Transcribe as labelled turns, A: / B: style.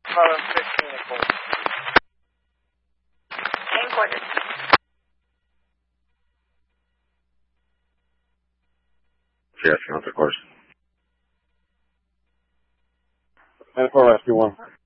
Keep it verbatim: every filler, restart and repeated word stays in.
A: Bravo fifteen, of course.
B: Same quarters.
C: Yes, not of course.
D: And for rescue one.